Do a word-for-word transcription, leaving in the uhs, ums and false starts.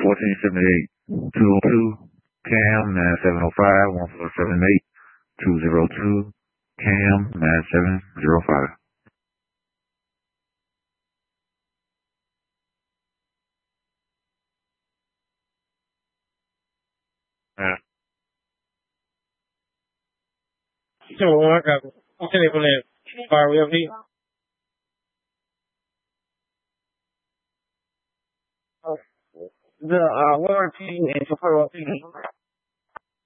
fourteen seventy-eight, two oh two, Cam, nine seven oh five, one four seven eight, two oh two, Cam, nine seven oh five. Yeah. So, what got I'm telling you, that fire we have here. The uh, warranty and support.